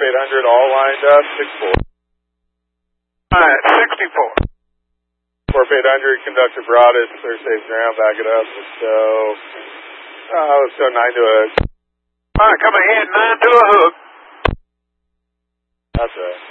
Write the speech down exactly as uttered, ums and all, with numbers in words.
eight hundred, all lined up, six four. Alright, sixty-four. Corp eight hundred, conductor broadest, clear safe ground, back it up, let's go, uh, let's go nine to a... Alright, come ahead, nine to a hook. That's right.